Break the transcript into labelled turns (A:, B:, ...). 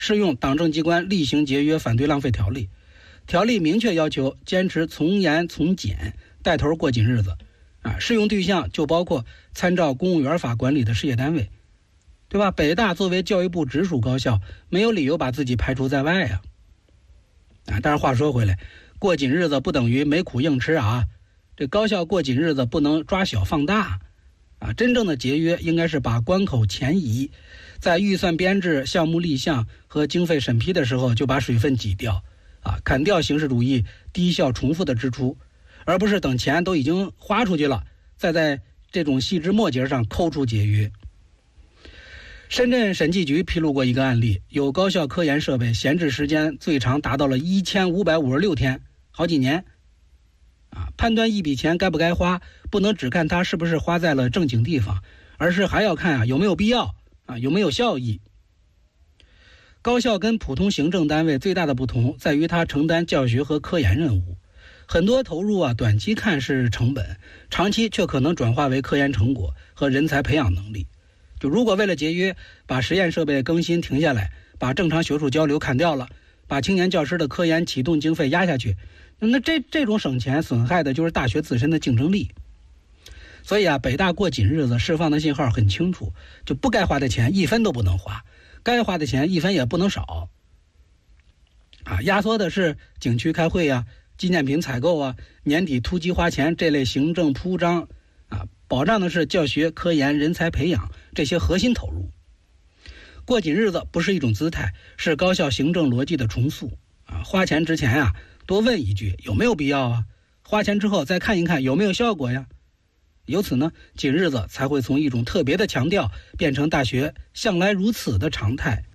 A: 适用党政机关厉行节约反对浪费条例。条例明确要求坚持从严从简，带头过紧日子适用对象就包括参照公务员法管理的事业单位，对吧？北大作为教育部直属高校，没有理由把自己排除在外呀。但是话说回来，过紧日子不等于没苦硬吃啊。这高校过紧日子不能抓小放大真正的节约应该是把关口前移，在预算编制、项目立项和经费审批的时候就把水分挤掉砍掉形式主义低效重复的支出，而不是等钱都已经花出去了，再在这种细枝末节上抠出节约。深圳审计局披露过一个案例，有高校科研设备闲置时间最长达到了1556天，好几年判断一笔钱该不该花，不能只看它是不是花在了正经地方，而是还要看有没有必要有没有效益。高校跟普通行政单位最大的不同在于它承担教学和科研任务，很多投入短期看是成本，长期却可能转化为科研成果和人才培养能力。就如果为了节约，把实验设备更新停下来，把正常学术交流砍掉了，把青年教师的科研启动经费压下去，那这种省钱损害的就是大学自身的竞争力。所以北大过紧日子释放的信号很清楚，就不该花的钱一分都不能花，该花的钱一分也不能少压缩的是景区开会纪念品采购年底突击花钱这类行政铺张保障的是教学、科研、人才培养这些核心投入。过紧日子不是一种姿态，是高校行政逻辑的重塑花钱之前多问一句有没有必要花钱之后再看一看有没有效果呀。由此呢，紧日子才会从一种特别的强调变成大学向来如此的常态。